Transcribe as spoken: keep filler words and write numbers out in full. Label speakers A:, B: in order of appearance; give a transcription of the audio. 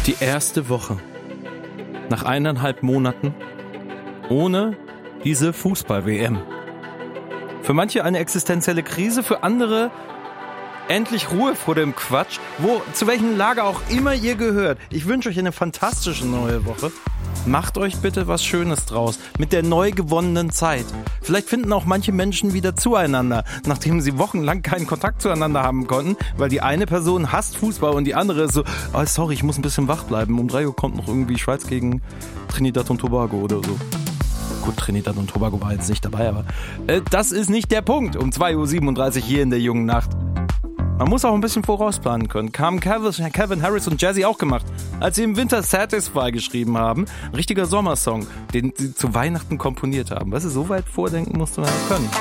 A: Die erste Woche. Nach eineinhalb Monaten ohne diese Fußball-W M. Für manche eine existenzielle Krise, für andere endlich Ruhe vor dem Quatsch. Wo, zu welchem Lager auch immer ihr gehört. Ich wünsche euch eine fantastische neue Woche. Macht euch bitte was Schönes draus mit der neu gewonnenen Zeit. Vielleicht finden auch manche Menschen wieder zueinander, nachdem sie wochenlang keinen Kontakt zueinander haben konnten, weil die eine Person hasst Fußball und die andere ist so, oh, sorry, ich muss ein bisschen wach bleiben. Um drei Uhr kommt noch irgendwie Schweiz gegen Trinidad und Tobago oder so. Gut, Trinidad und Tobago war jetzt nicht dabei, aber äh, das ist nicht der Punkt. Um zwei Uhr siebenunddreißig hier in der jungen Nacht. Man muss auch ein bisschen vorausplanen können. Haben Calvin Harris und Jazzy auch gemacht, als sie im Winter Satisfy geschrieben haben. Ein richtiger Sommersong, den sie zu Weihnachten komponiert haben. Weißt du, so weit vordenken musste man können.